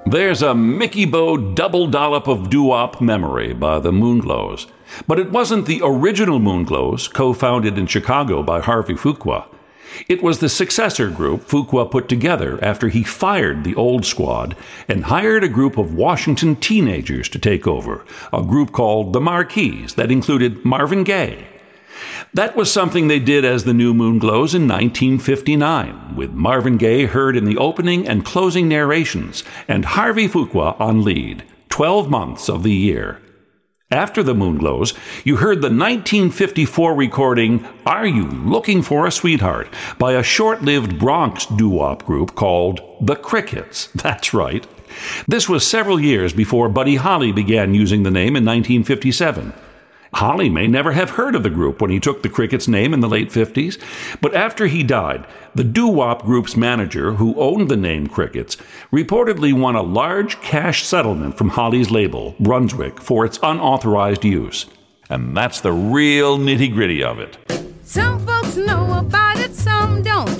There's a Mickey Bo double dollop of doo-wop memory by the Moonglows. But it wasn't the original Moonglows, co-founded in Chicago by Harvey Fuqua. It was the successor group Fuqua put together after he fired the old squad and hired a group of Washington teenagers to take over, a group called the Marquis that included Marvin Gaye. That was something they did as the New Moonglows in 1959, with Marvin Gaye heard in the opening and closing narrations, and Harvey Fuqua on lead, 12 months of the year. After the Moonglows, you heard the 1954 recording Are You Looking for a Sweetheart by a short-lived Bronx doo-wop group called The Crickets. That's right. This was several years before Buddy Holly began using the name in 1957. Holly may never have heard of the group when he took the Crickets name in the late 50s, but after he died, the doo-wop group's manager, who owned the name Crickets, reportedly won a large cash settlement from Holly's label, Brunswick, for its unauthorized use. And that's the real nitty-gritty of it. Some folks know about it, some don't.